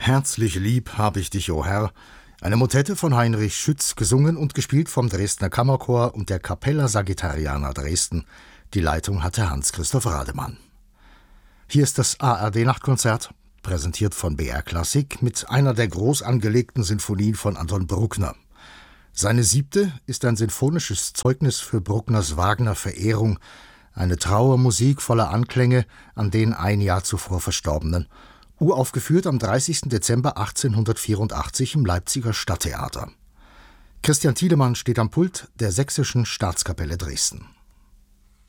Herzlich lieb hab ich dich, o Herr, eine Motette von Heinrich Schütz, gesungen und gespielt vom Dresdner Kammerchor und der Capella Sagittariana Dresden. Die Leitung hatte Hans-Christoph Rademann. Hier ist das ARD-Nachtkonzert, präsentiert von BR Klassik mit einer der groß angelegten Sinfonien von Anton Bruckner. Seine 7. ist ein sinfonisches Zeugnis für Bruckners Wagner-Verehrung, eine Trauermusik voller Anklänge an den ein Jahr zuvor Verstorbenen, uraufgeführt am 30. Dezember 1884 im Leipziger Stadttheater. Christian Thielemann steht am Pult der Sächsischen Staatskapelle Dresden.